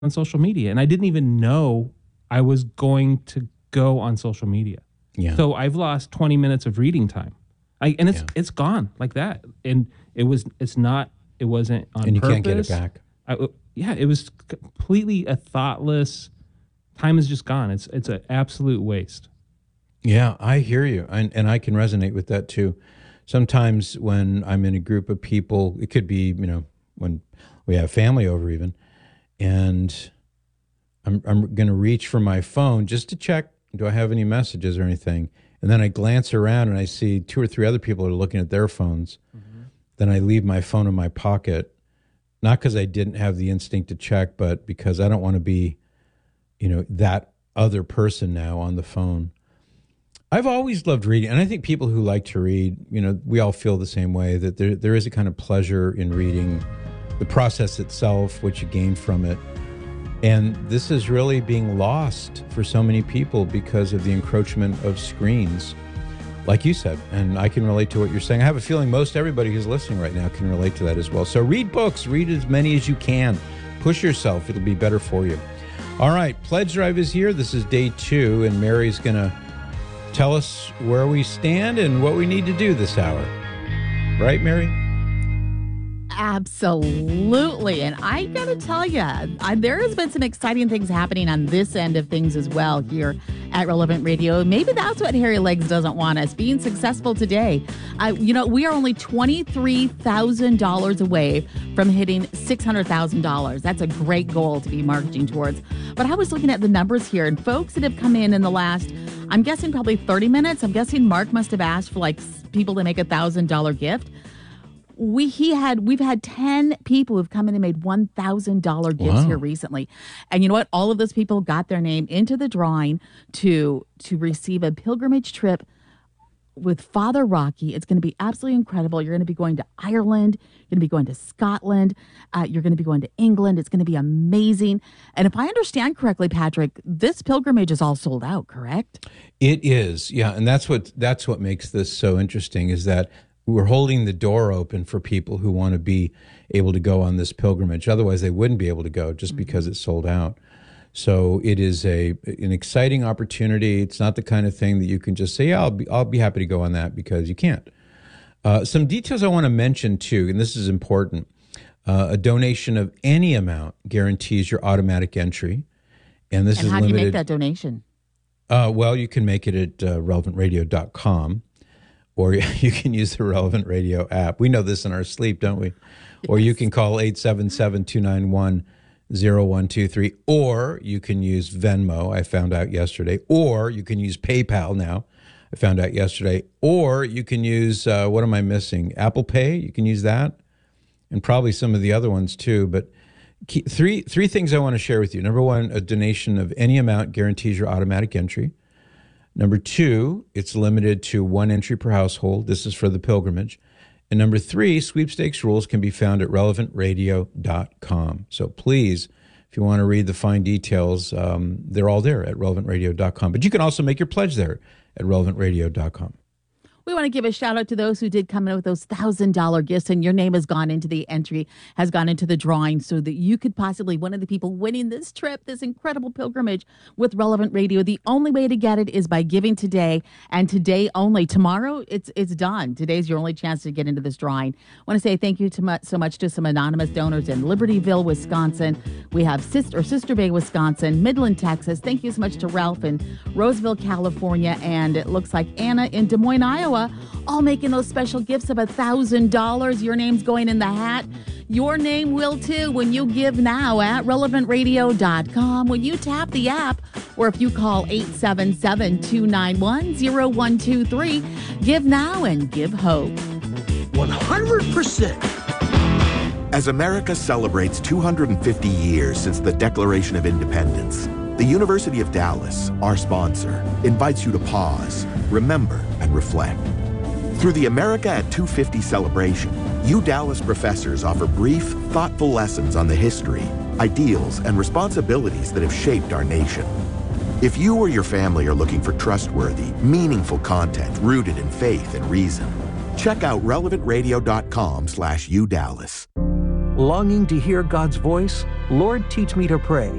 on social media, and I didn't even know I was going to go on social media. Yeah. So I've lost 20 minutes of reading time. And Yeah. it's gone like that. And it wasn't on And you purpose. can't get it back. It was completely a thoughtless. Time is just gone. It's an absolute waste. Yeah, I hear you. And I can resonate with that too. Sometimes when I'm in a group of people, it could be, when we have family over even, and I'm going to reach for my phone just to check, do I have any messages or anything? And then I glance around and I see 2 or 3 other people are looking at their phones. Mm-hmm. Then I leave my phone in my pocket, not because I didn't have the instinct to check, but because I don't want to be, that other person now on the phone. I've always loved reading, and I think people who like to read, we all feel the same way, that there is a kind of pleasure in reading, the process itself, what you gain from it. And this is really being lost for so many people because of the encroachment of screens, like you said. And I can relate to what you're saying. I have a feeling most everybody who's listening right now can relate to that as well. So read books, read as many as you can. Push yourself. It'll be better for you. All right, Pledge Drive is here. This is day 2, and Mary's going to tell us where we stand and what we need to do this hour. Right, Mary? Absolutely. And I got to tell you, there has been some exciting things happening on this end of things as well here at Relevant Radio. Maybe that's what Harry Legs doesn't want us, being successful today. We are only $23,000 away from hitting $600,000. That's a great goal to be marching towards. But I was looking at the numbers here, and folks that have come in the last, I'm guessing probably 30 minutes. I'm guessing Mark must have asked for people to make $1,000 gift. We've had 10 people who've come in and made $1,000 gifts here recently. And you know what? All of those people got their name into the drawing to receive a pilgrimage trip with Father Rocky. It's going to be absolutely incredible. You're going to be going to Ireland. You're going to be going to Scotland. You're going to be going to England. It's going to be amazing. And if I understand correctly, Patrick, this pilgrimage is all sold out, correct? It is. Yeah. And that's what makes this so interesting, is that we're holding the door open for people who want to be able to go on this pilgrimage. Otherwise, they wouldn't be able to go just because it's sold out. So it is an exciting opportunity. It's not the kind of thing that you can just say, yeah, I'll be happy to go on that, because you can't. Some details I want to mention too, and this is important. A donation of any amount guarantees your automatic entry. And this is limited. How do you make that donation? Well, you can make it at relevantradio.com. Or you can use the Relevant Radio app. We know this in our sleep, don't we? Yes. Or you can call 877-291-0123. Or you can use Venmo, I found out yesterday. Or you can use PayPal now, I found out yesterday. Or you can use, what am I missing? Apple Pay, you can use that. And probably some of the other ones too. But three things I want to share with you. Number one, a donation of any amount guarantees your automatic entry. Number 2, it's limited to 1 entry per household. This is for the pilgrimage. And number 3, sweepstakes rules can be found at relevantradio.com. So please, if you want to read the fine details, they're all there at relevantradio.com. But you can also make your pledge there at relevantradio.com. We want to give a shout out to those who did come in with those $1,000 gifts, and your name has gone into the entry, has gone into the drawing, so that you could possibly one of the people winning this trip, this incredible pilgrimage with Relevant Radio. The only way to get it is by giving today, and today only. Tomorrow, it's done. Today's your only chance to get into this drawing. I want to say thank you so much to some anonymous donors in Libertyville, Wisconsin. We have Sister Bay, Wisconsin, Midland, Texas. Thank you so much to Ralph in Roseville, California, and it looks like Anna in Des Moines, Iowa. All making those special gifts of $1,000. Your name's going in the hat. Your name will too when you give now at relevantradio.com. When you tap the app, or if you call 877-291-0123, give now and give hope. 100%. As America celebrates 250 years since the Declaration of Independence, the University of Dallas, our sponsor, invites you to pause, remember, and reflect. Through the America at 250 celebration, UDallas professors offer brief, thoughtful lessons on the history, ideals, and responsibilities that have shaped our nation. If you or your family are looking for trustworthy, meaningful content rooted in faith and reason, check out relevantradio.com/UDallas. Longing to hear God's voice? Lord, teach me to pray